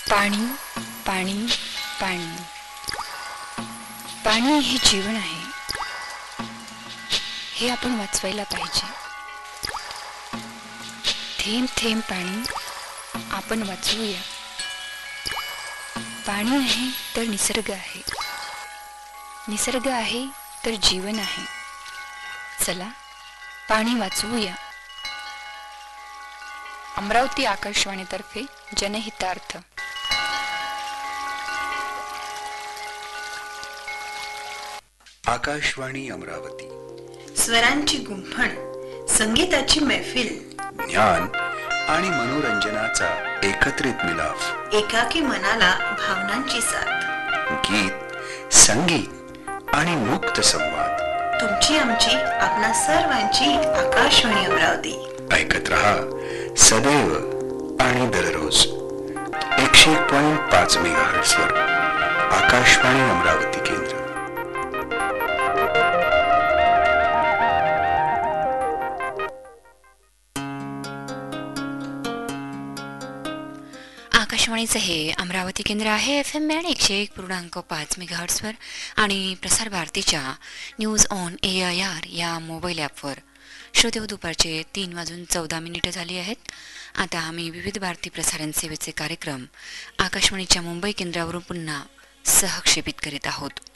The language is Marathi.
पाणी पाणी पाणी पाणी हे जीवन आहे, हे आपण वाचवायला पाहिजे. थेंब थेंब पाणी आपण वाचवूया. पाणी आहे तर निसर्ग आहे, निसर्ग आहे तर जीवन आहे. चला पाणी वाचवूया. अमरावती आकाशवाणीतर्फे जनहितार्थ. आकाशवाणी अमरावती. स्वरांची गुंफण, संगीताची मैफिल, ज्ञान आणि मनोरंजनाचा एकत्रित मिलाफ. एकाकी मनाला भावनांची साथ. गीत, संगीत आणि मुक्त संवाद. तुमची आमची आपणा सर्वांची आकाशवाणी अमरावती. ऐकत रहा सदैव आणि दररोज 101.5 मेगाहर्ट्झ वर. आकाशवाणी अमरावती केंद्र. आकाशवाणीचं हे अमरावती केंद्र आहे. FM बँड 101.5 मेगाहर्ट्झवर आणि प्रसार भारतीच्या न्यूज ऑन AIR या मोबाईल ॲपवर. श्रोते, दुपारचे 3:14 झाली आहेत. आता आम्ही विविध भारती प्रसारण सेवेचे कार्यक्रम आकाशवाणीच्या मुंबई केंद्रावरून पुन्हा सहक्षेपित करीत आहोत.